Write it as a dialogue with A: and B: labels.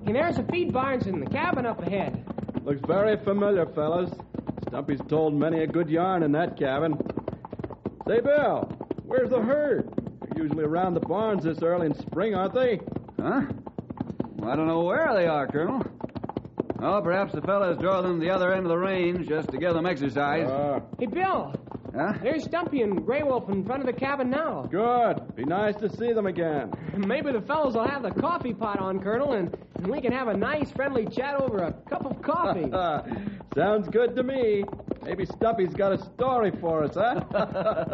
A: And there's the feed barns in the cabin up ahead.
B: Looks very familiar, fellas. Stumpy's told many a good yarn in that cabin. Say, Bill, where's the herd? They're usually around the barns this early in spring, aren't they?
C: Huh? Well, I don't know where they are, Colonel. Oh, perhaps the fellas drove them to the other end of the range just to give them exercise.
A: Hey, Bill.
C: Huh?
A: There's Stumpy and Grey Wolf in front of the cabin now.
B: Good. Be nice to see them again.
A: Maybe the fellows will have the coffee pot on, Colonel, and we can have a nice, friendly chat over a cup of coffee.
B: Sounds good to me. Maybe Stumpy's got a story for us, huh?